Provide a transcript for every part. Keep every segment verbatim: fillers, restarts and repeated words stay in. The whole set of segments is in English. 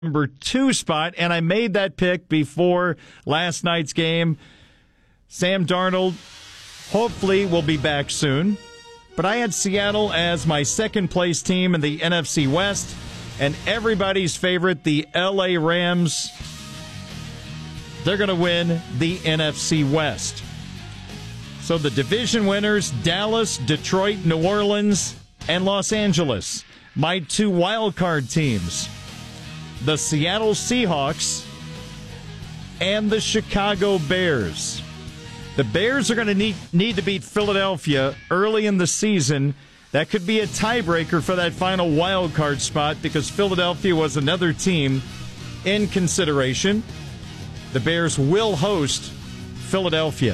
number two spot, and I made that pick before last night's game. Sam Darnold hopefully will be back soon, but I had Seattle as my second-place team in the N F C West, and everybody's favorite, the L A Rams. They're going to win the N F C West. So the division winners, Dallas, Detroit, New Orleans, and Los Angeles. My two wild card teams, the Seattle Seahawks and the Chicago Bears. The Bears are going to need, need to beat Philadelphia early in the season. That could be a tiebreaker for that final wild card spot because Philadelphia was another team in consideration. The Bears will host Philadelphia.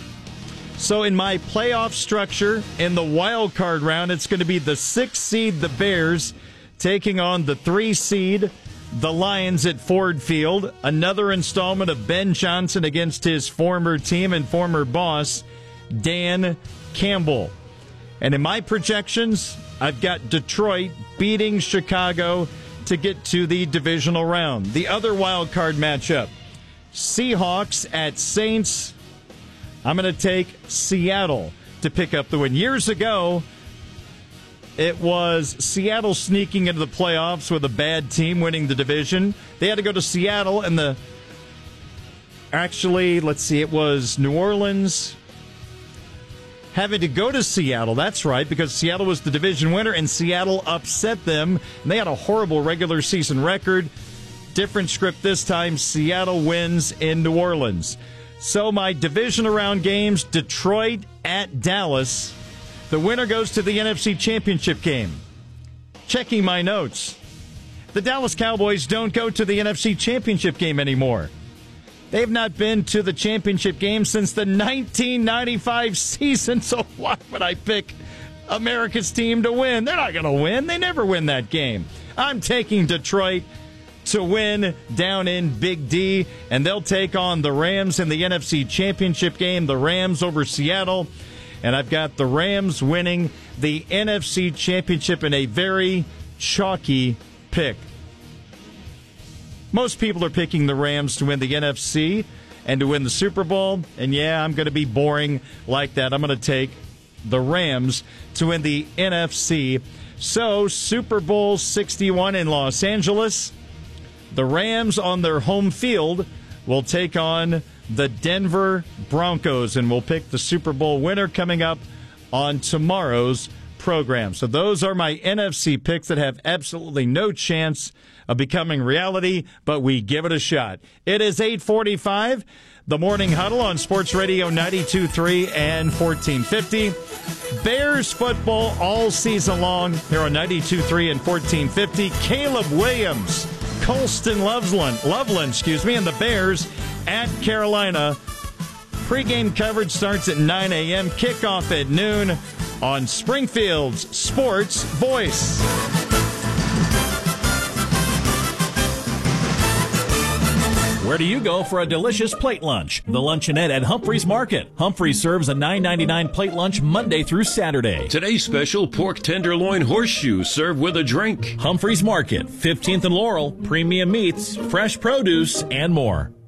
So in my playoff structure, in the wild card round, it's going to be the sixth seed, the Bears, taking on the three seed, the Lions at Ford Field. Another installment of Ben Johnson against his former team and former boss, Dan Campbell. And in my projections, I've got Detroit beating Chicago to get to the divisional round. The other wild card matchup, Seahawks at Saints. I'm going to take Seattle to pick up the win. Years ago, it was Seattle sneaking into the playoffs with a bad team winning the division. They had to go to Seattle, and the actually, let's see, it was New Orleans having to go to Seattle. That's right, because Seattle was the division winner, and Seattle upset them. And they had a horrible regular season record. Different script this time. Seattle wins in New Orleans. So my division around games, Detroit at Dallas. The winner goes to the N F C Championship game. Checking my notes. The Dallas Cowboys don't go to the N F C Championship game anymore. They've not been to the championship game since the nineteen ninety-five season, so why would I pick America's team to win? They're not going to win. They never win that game. I'm taking Detroit to win down in Big D, and they'll take on the Rams in the N F C Championship game. The Rams over Seattle, and I've got the Rams winning the N F C Championship in a very chalky pick. Most people are picking the Rams to win the N F C and to win the Super Bowl, and yeah, I'm going to be boring like that. I'm going to take the Rams to win the N F C. So, Super Bowl sixty-one in Los Angeles. The Rams on their home field will take on the Denver Broncos, and we'll pick the Super Bowl winner coming up on tomorrow's program. So those are my N F C picks that have absolutely no chance of becoming reality, but we give it a shot. It is eight forty-five, the Morning Huddle on Sports Radio ninety-two point three and fourteen fifty. Bears football all season long here on ninety-two point three and fourteen fifty. Caleb Williams, Colston Loveland, Loveland, excuse me, and the Bears at Carolina. Pre-game coverage starts at nine a.m., kickoff at noon on Springfield's Sports Voice. Where do you go for a delicious plate lunch? The Luncheonette at Humphreys Market. Humphreys serves a nine ninety-nine plate lunch Monday through Saturday. Today's special pork tenderloin horseshoe served with a drink. Humphreys Market, fifteenth and Laurel, premium meats, fresh produce, and more.